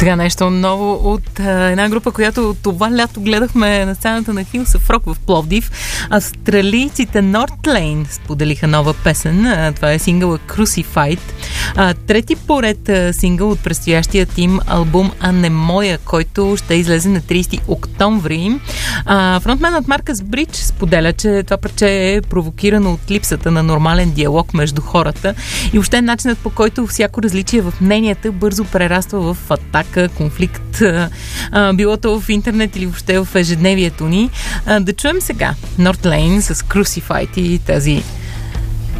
Сега нещо ново от една група, която това лято гледахме на сцената на Hills of Rock в Пловдив. Австралийците Northlane споделиха нова песен. Това е сингъла Crucified. Трети поред сингъл от предстоящият им албум Анемоя, който ще излезе на 30 октомври. Фронтменът Маркъс Бридж споделя, че това парче е провокирано от липсата на нормален диалог между хората и въобще начинът, по който всяко различие в мненията бързо прераства в атака, конфликт, било то в интернет или въобще в ежедневието ни. Да чуем сега Northlane с Crucified и тази